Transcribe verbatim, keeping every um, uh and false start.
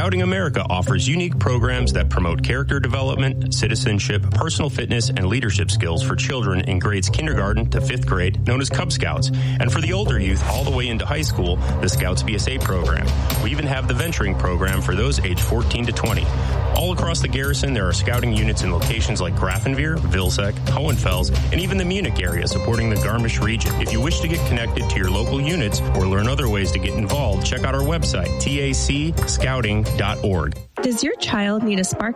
Scouting America offers unique programs that promote character development, citizenship, personal fitness, and leadership skills for children in grades kindergarten to fifth grade, known as Cub Scouts. And for the older youth, all the way into high school, the Scouts B S A program. We even have the venturing program for those aged fourteen to twenty. All across the garrison, there are scouting units in locations like Grafenwehr, Vilseck, Hohenfels, and even the Munich area supporting the Garmisch region. If you wish to get connected to your local units or learn other ways to get involved, check out our website, T A C scouting dot org. Does your child need a spark